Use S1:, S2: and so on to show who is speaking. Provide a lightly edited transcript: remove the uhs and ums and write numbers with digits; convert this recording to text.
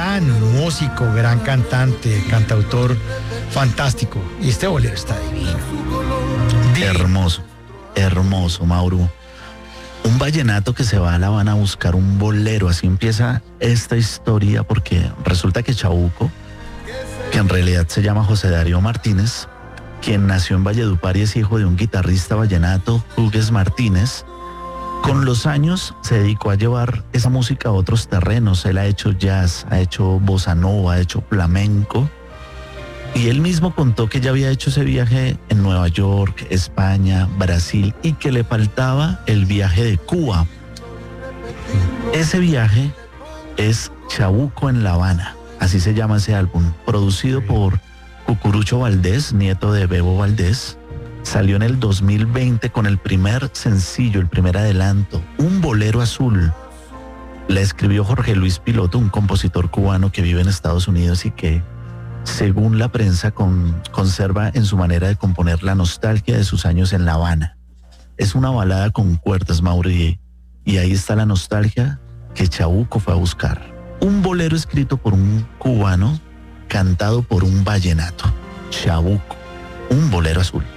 S1: gran músico, gran cantante, cantautor fantástico. Y este bolero está divino.
S2: Hermoso, hermoso, Mauro. Un vallenato que se va a La Habana a buscar un bolero. Así empieza esta historia, porque resulta que Chabuco, que en realidad se llama José Darío Martínez, quien nació en Valledupar y es hijo de un guitarrista vallenato, Hugues Martínez, con los años se dedicó a llevar esa música a otros terrenos. Él ha hecho jazz, ha hecho bossa nova, ha hecho flamenco. Y él mismo contó que ya había hecho ese viaje en Nueva York, España, Brasil, y que le faltaba el viaje de Cuba. Ese viaje es Chabuco en La Habana, así se llama ese álbum, producido por Cucurucho Valdés, nieto de Bebo Valdés. Salió en el 2020 con el primer sencillo, el primer adelanto, Un Bolero Azul. La escribió Jorge Luis Piloto, un compositor cubano que vive en Estados Unidos y que, según la prensa, conserva en su manera de componer la nostalgia de sus años en La Habana. Es una balada con cuerdas, Mauro, y ahí está la nostalgia que Chabuco fue a buscar. Un bolero escrito por un cubano, cantado por un vallenato. Chabuco, Un Bolero Azul.